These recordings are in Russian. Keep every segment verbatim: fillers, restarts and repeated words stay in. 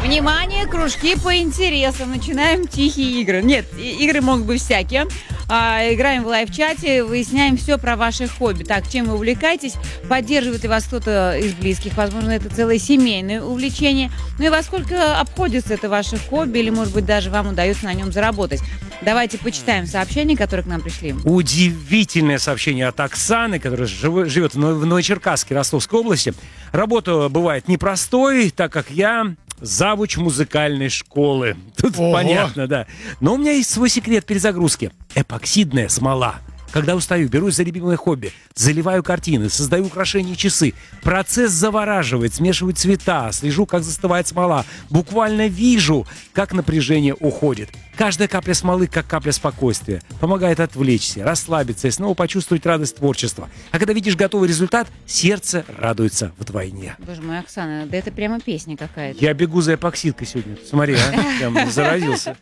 Внимание, кружки по интересам. Начинаем тихие игры. Нет, игры могут быть всякие. А, играем в лайв-чате, выясняем все про ваши хобби. Так, чем вы увлекаетесь? Поддерживает ли вас кто-то из близких? Возможно, это целое семейное увлечение. Ну и во сколько обходится это ваше хобби? Или, может быть, даже вам удается на нем заработать? Давайте почитаем сообщения, которые к нам пришли. Удивительное сообщение от Оксаны, которая живет в Новочеркасске, Ростовской области. Работа бывает непростой, так как я завуч музыкальной школы. Тут Ого. Понятно, да. Но у меня есть свой секрет перезагрузки. Эпоксидная смола. Когда устаю, берусь за любимое хобби, заливаю картины, создаю украшения и часы. Процесс завораживает, смешиваю цвета, слежу, как застывает смола. Буквально вижу, как напряжение уходит. Каждая капля смолы, как капля спокойствия. Помогает отвлечься, расслабиться и снова почувствовать радость творчества. А когда видишь готовый результат, сердце радуется вдвойне. Боже мой, Оксана, да это прямо песня какая-то. Я бегу за эпоксидкой сегодня. Смотри, а? Прям заразился.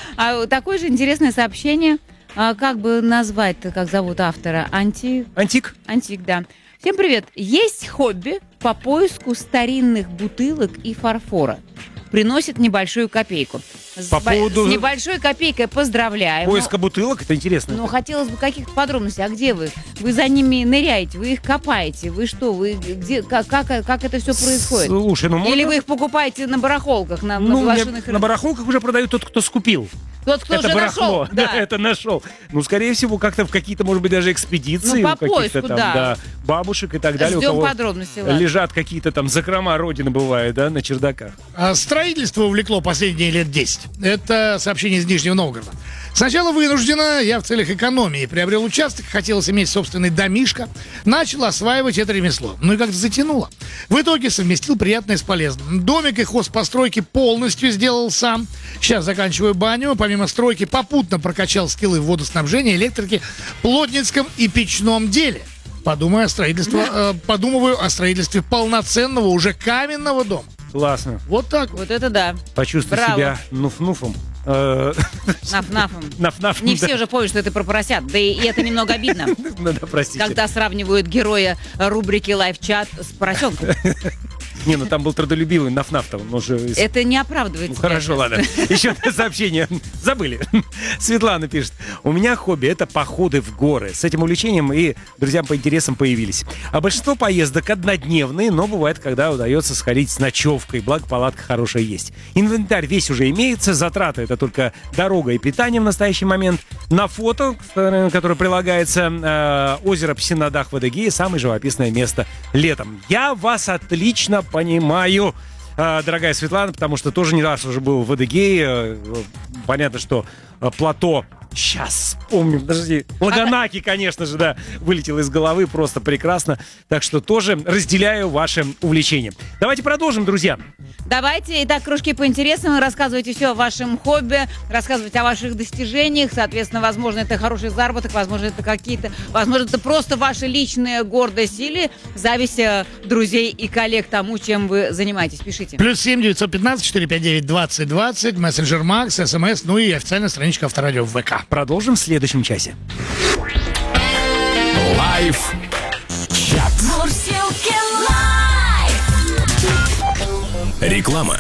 А такое же интересное сообщение. А как бы назвать-то, как зовут автора? Анти... Антик? Антик, да. Всем привет. Есть хобби по поиску старинных бутылок и фарфора. Приносит небольшую копейку. По с, поводу... с небольшой копейкой поздравляем. Поиска но... бутылок, это интересно. Ну, хотелось бы каких-то подробностей. А где вы? Вы за ними ныряете, вы их копаете. Вы что? Вы где? Как, как, как это все происходит? Слушай, ну можно... Или вы их покупаете на барахолках, на, ну, на блошиных... На барахолках уже продают тот, кто скупил. Тот, кто это уже барахло, нашел. Да. это нашел. Ну, скорее всего, как-то в какие-то, может быть, даже экспедиции. Ну, по у каких-то поиску, там, да. да, бабушек и так далее. Ждем у кого подробности, ладно. лежат какие-то там закрома родины, бывает, да, на чердаках. А строительство увлекло последние лет десять. Это сообщение из Нижнего Новгорода. Сначала вынужденно, я в целях экономии приобрел участок, хотелось иметь собственный домишко, начал осваивать это ремесло. Ну и как-то затянуло. В итоге совместил приятное с полезным. Домик и хозпостройки полностью сделал сам. Сейчас заканчиваю баню. Помимо стройки попутно прокачал скиллы в водоснабжении, электрике, плотницком и печном деле. Подумаю о строительстве, э, подумываю о строительстве полноценного уже каменного дома. Классно. Вот так. Вот это да. Почувствуй Браво. себя нуф-нуфом. Наф-нафом. Наф-нафом. Не все же помнят, что это про поросят. Да и, и это немного обидно. Ну да, простите. Когда сравнивают героя рубрики «Лайв-чат» с поросенком. Не, ну там был трудолюбивый наф-наф. Уже... Это не оправдывает. Ну, хорошо, ладно. Еще одно сообщение. Забыли. Светлана пишет. У меня хобби — это походы в горы. С этим увлечением и друзьям по интересам появились. А большинство поездок однодневные, но бывает, когда удается сходить с ночевкой. Благо, палатка хорошая есть. Инвентарь весь уже имеется. Затраты — это только дорога и питание в настоящий момент. На фото, которое прилагается, озеро Псинадах в Адыгее — самое живописное место летом. Я вас отлично понимаю, дорогая Светлана, потому что тоже не раз уже был в Адыгее. Понятно, что плато... Сейчас вспомним, подожди. Лаганаки, конечно же, да, вылетело из головы, просто прекрасно. Так что тоже разделяю ваше увлечение. Давайте продолжим, друзья. Давайте. Итак, кружки по интересам. Рассказывайте все о вашем хобби, рассказывайте о ваших достижениях. Соответственно, возможно, это хороший заработок, возможно, это какие-то... Возможно, это просто ваша личная гордость или зависть друзей и коллег тому, чем вы занимаетесь. Пишите. Плюс семь девятьсот пятнадцать четыреста пятьдесят девять двадцать двадцать, мессенджер Макс, СМС, ну и официальная страничка Авторадио в ВК. Продолжим в следующем часе. Лайф чат. Реклама.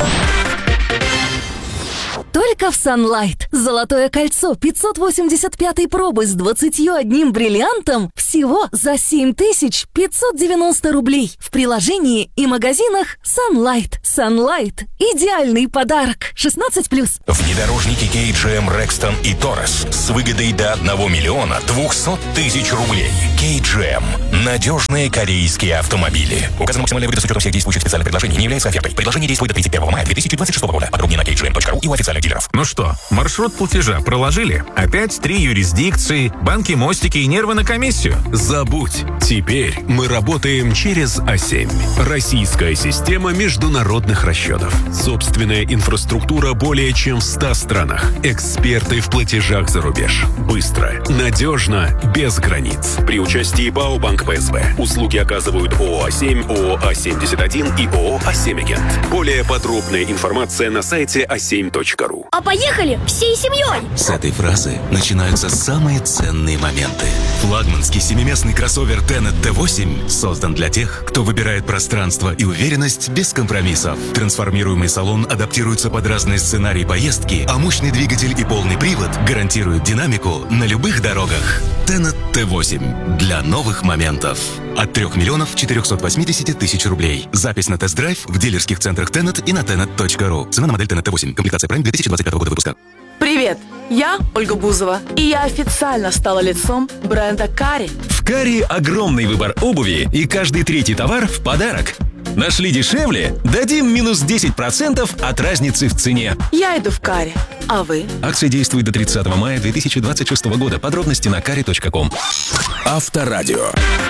Только в Sunlight. Золотое кольцо пятьсот восемьдесят пятой пробы с двадцатью одним бриллиантом всего за семь тысяч пятьсот девяносто рублей. В приложении и магазинах Sunlight. Sunlight – идеальный подарок. шестнадцать плюс. Внедорожники кей джи эм Rexton и Taurus с выгодой до одного миллиона двухсот тысяч рублей. кей джи эм. Надежные корейские автомобили. Указана максимальная выгода с учетом всех действующих специальных предложений. Не является офертой. Предложение действует до тридцать первого мая две тысячи двадцать шестого года. Подробнее на кей джи эм точка ру и у официальных дилеров. Ну что, маршрут платежа проложили? Опять три юрисдикции, банки, мостики и нервы на комиссию? Забудь. Теперь мы работаем через а семь. Российская система международных расчетов. Собственная инфраструктура более чем в ста странах. Эксперты в платежах за рубеж. Быстро, надежно, без границ. При участии БАО Банк пэ эс бэ. Услуги оказывают ООО а семь, ООО а семьдесят один и ООО а семь Агент. Более подробная информация на сайте а семь точка ру. ру. А поехали всей семьей! С этой фразы начинаются самые ценные моменты. Флагманский семиместный кроссовер Tenet Т восемь создан для тех, кто выбирает пространство и уверенность без компромиссов. Трансформируемый салон адаптируется под разные сценарии поездки, а мощный двигатель и полный привод гарантируют динамику на любых дорогах. Tenet Т восемь для новых моментов. От трех миллионов четырехсот восьмидесяти тысяч рублей. Запись на тест-драйв в дилерских центрах Tenet и на tenet точка ру. Цена на модель Tenet Т восемь. Комплектация Prime две тысячи двадцать пятого года выпуска. Привет, я Ольга Бузова, и я официально стала лицом бренда Кари. В Кари огромный выбор обуви, и каждый третий товар в подарок. Нашли дешевле? Дадим минус десять процентов от разницы в цене. Я иду в Кари, а вы? Акция действует до тридцатого мая две тысячи двадцать шестого года. Подробности на кари точка ком. Авторадио.